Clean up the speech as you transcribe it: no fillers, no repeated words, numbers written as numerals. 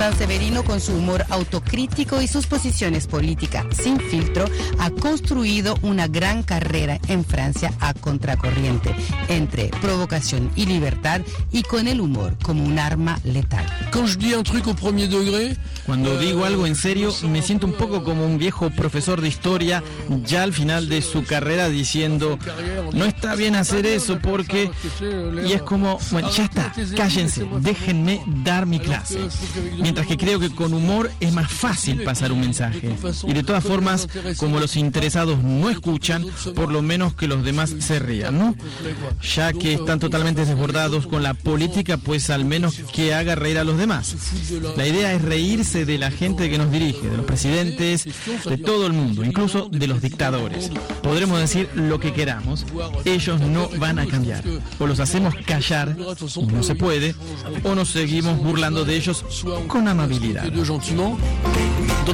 Sanseverino, con su humor autocrítico y sus posiciones políticas sin filtro, ha construido una gran carrera en Francia a contracorriente, entre provocación y libertad, y con el humor como un arma letal. Cuando digo algo en serio, me siento un poco como un viejo profesor de historia ya al final de su carrera diciendo, no está bien hacer eso porque... Y es como, bueno, ya está, cállense, déjenme dar mi clase. Mientras que creo que con humor es más fácil pasar un mensaje. Y de todas formas, como los interesados no escuchan, por lo menos que los demás se rían, ¿no? Ya que están totalmente desbordados con la política, pues al menos que haga reír a los demás. La idea es reírse de la gente que nos dirige, de los presidentes, de todo el mundo, incluso de los dictadores. Podremos decir lo que queramos, ellos no van a cambiar. O los hacemos callar, y no se puede, o nos seguimos burlando de ellos con amabilidad.